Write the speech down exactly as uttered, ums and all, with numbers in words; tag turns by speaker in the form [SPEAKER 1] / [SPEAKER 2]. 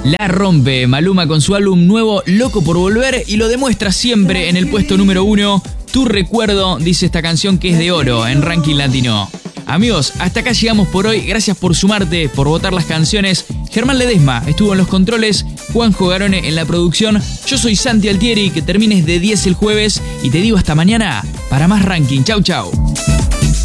[SPEAKER 1] La rompe Maluma con su álbum nuevo Loco por Volver y lo demuestra siempre en el puesto número uno. Tu recuerdo, dice esta canción que es de oro en ranking latino. Amigos, hasta acá llegamos por hoy. Gracias por sumarte, por votar las canciones. Germán Ledesma estuvo en los controles, Juanjo Garone en la producción. Yo soy Santi Altieri, que termines de diez el jueves y te digo hasta mañana para más ranking. Chau, chau.